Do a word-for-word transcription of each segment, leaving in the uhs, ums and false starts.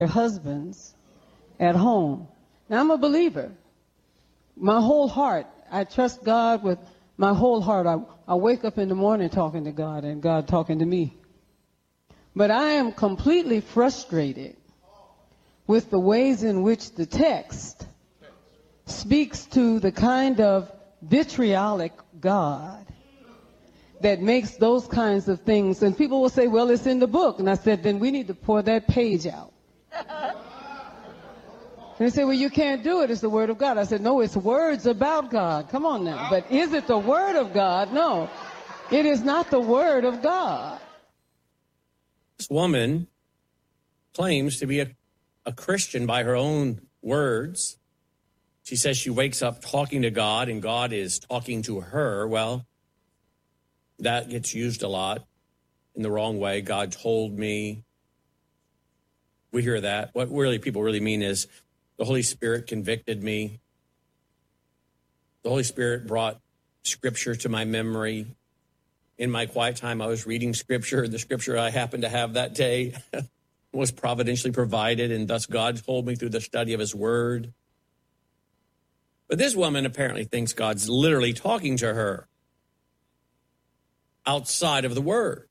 their husbands at home. Now, I'm a believer. My whole heart, I trust God with my whole heart. I, I wake up in the morning talking to God and God talking to me. But I am completely frustrated with the ways in which the text speaks to the kind of vitriolic God that makes those kinds of things. And people will say, well, it's in the book. And I said, then we need to pour that page out. And they say, well, you can't do it. It's the word of God. I said, no, it's words about God. Come on now. But is it the word of God? No, it is not the word of God. This woman claims to be a, a Christian by her own words. She says she wakes up talking to God and God is talking to her. Well, that gets used a lot in the wrong way. God told me. We hear that. What really people really mean is the Holy Spirit convicted me. The Holy Spirit brought scripture to my memory. In my quiet time, I was reading scripture. The scripture I happened to have that day was providentially provided, and thus God told me through the study of his word. But this woman apparently thinks God's literally talking to her outside of the word.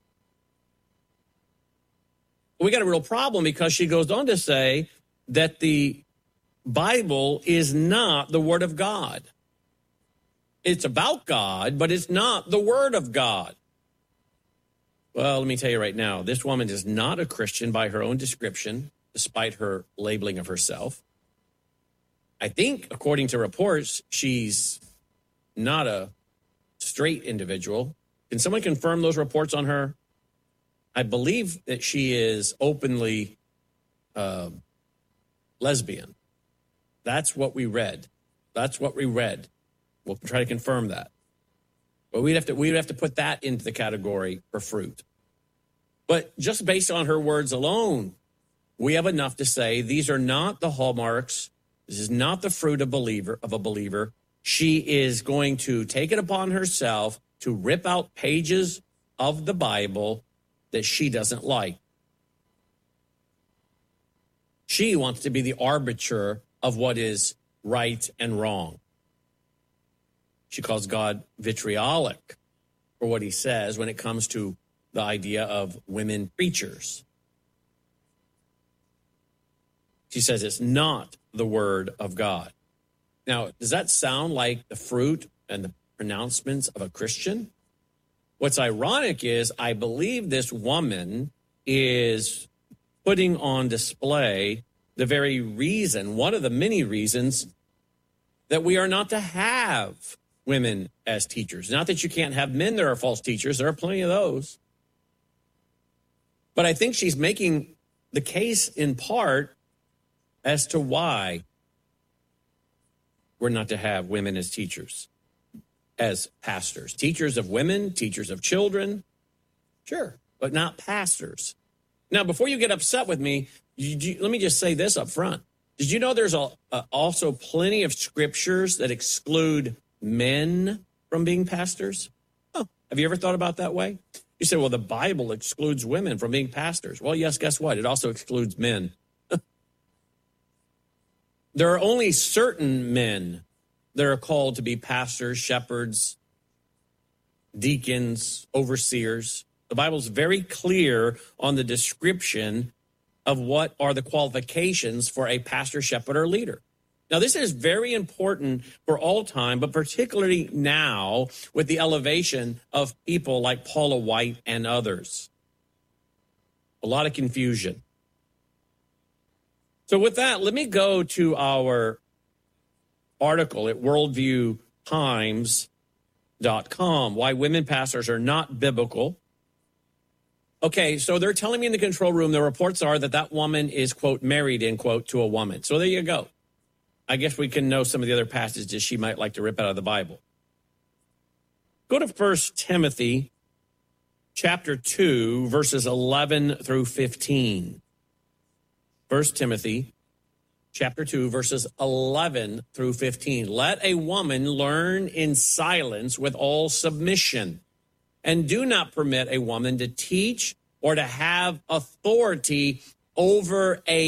We got a real problem because she goes on to say that the Bible is not the word of God. It's about God, but it's not the word of God. Well, let me tell you right now, this woman is not a Christian by her own description, despite her labeling of herself. I think, according to reports, she's not a straight individual. Can someone confirm those reports on her? I believe that she is openly uh, lesbian. That's what we read. That's what we read. We'll try to confirm that. But we'd have to we'd have to put that into the category for fruit. But just based on her words alone, we have enough to say these are not the hallmarks. This is not the fruit of believer of a believer. She is going to take it upon herself to rip out pages of the Bible that she doesn't like. She wants to be the arbiter of what is right and wrong. She calls God vitriolic for what he says when it comes to the idea of women preachers. She says it's not the word of God. Now, does that sound like the fruit and the pronouncements of a Christian? What's ironic is I believe this woman is putting on display the very reason, one of the many reasons, that we are not to have women as teachers. Not that you can't have men that are false teachers. There are plenty of those. But I think she's making the case in part as to why we're not to have women as teachers, as pastors. Teachers of women, teachers of children, sure, but not pastors. Now, before you get upset with me, you, you, let me just say this up front. Did you know there's a, a, also plenty of scriptures that exclude men from being pastors? Oh, have you ever thought about that way? You say, well, the Bible excludes women from being pastors. Well, yes, guess what? It also excludes men. There are only certain men that are called to be pastors, shepherds, deacons, overseers. The Bible's very clear on the description of what are the qualifications for a pastor, shepherd, or leader. Now, this is very important for all time, but particularly now with the elevation of people like Paula White and others. A lot of confusion. So with that, let me go to our article at worldview times dot com, Why Women Pastors Are Not Biblical. Okay, so they're telling me in the control room, the reports are that that woman is, quote, married, end quote, to a woman. So there you go. I guess we can know some of the other passages she might like to rip out of the Bible. Go to First Timothy chapter two, verses eleven through fifteen. First Timothy chapter two, verses eleven through fifteen. Let a woman learn in silence with all submission, and do not permit a woman to teach or to have authority over a